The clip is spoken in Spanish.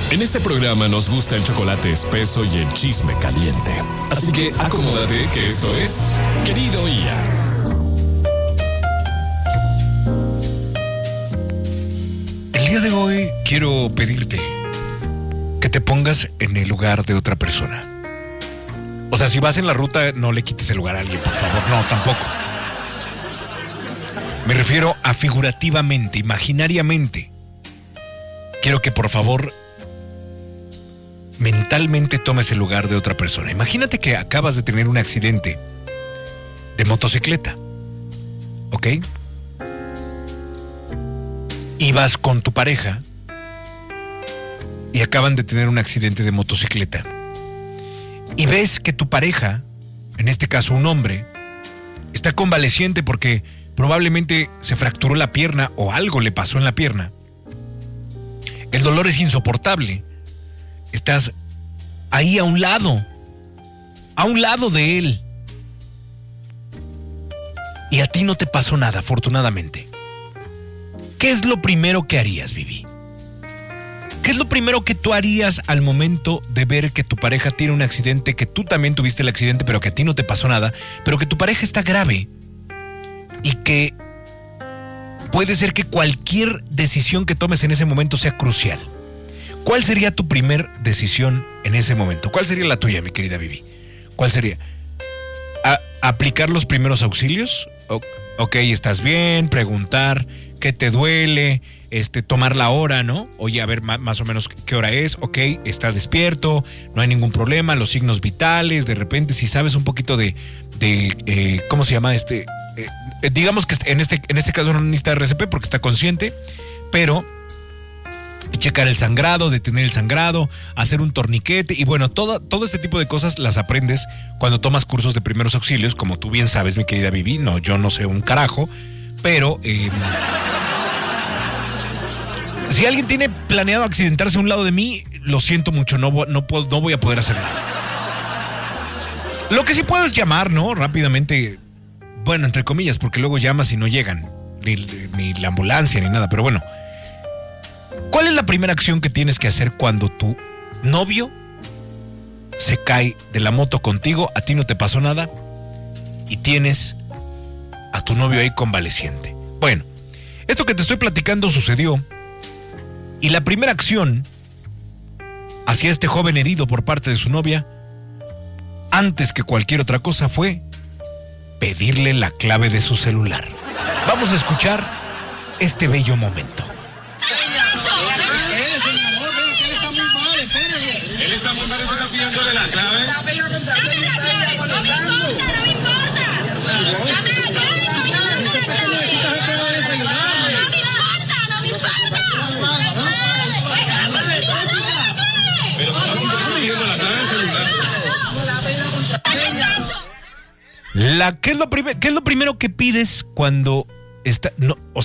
En este programa nos gusta el chocolate espeso y el chisme caliente. Así que acomódate, que eso es Querido Ian. El día de hoy quiero pedirte que te pongas en el lugar de otra persona. O sea, si vas en la ruta, no le quites el lugar a alguien, por favor. No, tampoco. Me refiero a figurativamente, imaginariamente. Quiero que por favor mentalmente tomes el lugar de otra persona. Imagínate que acabas de tener un accidente de motocicleta, ¿ok? Ibas con tu pareja y acaban de tener un accidente de motocicleta. Y ves que tu pareja, en este caso un hombre, está convaleciente porque probablemente se fracturó la pierna o algo le pasó en la pierna. El dolor es insoportable. Estás ahí a un lado de él. Y a ti no te pasó nada, afortunadamente. ¿Qué es lo primero que harías, Vivi? ¿Qué es lo primero que tú harías al momento de ver que tu pareja tiene un accidente, que tú también tuviste el accidente, pero que a ti no te pasó nada, pero que tu pareja está grave y que puede ser que cualquier decisión que tomes en ese momento sea crucial? ¿Cuál sería tu primer decisión en ese momento? ¿Cuál sería la tuya, mi querida Vivi? ¿Cuál sería? ¿Aplicar los primeros auxilios? Ok, ¿estás bien? Preguntar qué te duele, tomar la hora, ¿no? Oye, a ver más o menos qué hora es. Ok, está despierto, no hay ningún problema, los signos vitales, de repente si sabes un poquito de ¿cómo se llama? Digamos que en este caso no necesita RCP porque está consciente, pero checar el sangrado, detener el sangrado, hacer un torniquete y bueno, todo este tipo de cosas las aprendes cuando tomas cursos de primeros auxilios, como tú bien sabes, mi querida Vivi. No, yo no sé un carajo, pero si alguien tiene planeado accidentarse a un lado de mí, lo siento mucho, no voy a poder hacer nada. Lo que sí puedo es llamar, ¿no? Rápidamente, bueno, entre comillas, porque luego llamas y no llegan, ni la ambulancia ni nada, pero bueno. ¿Cuál es la primera acción que tienes que hacer cuando tu novio se cae de la moto contigo, a ti no te pasó nada y tienes a tu novio ahí convaleciente? Bueno, esto que te estoy platicando sucedió y la primera acción hacia este joven herido por parte de su novia, antes que cualquier otra cosa, fue pedirle la clave de su celular. Vamos a escuchar este bello momento. Él está muy mal, está pidiéndole la clave. No me importa. Pero ¿cómo está pidiendo la clave del celular? ¿Qué es lo primero que pides cuando está? No, o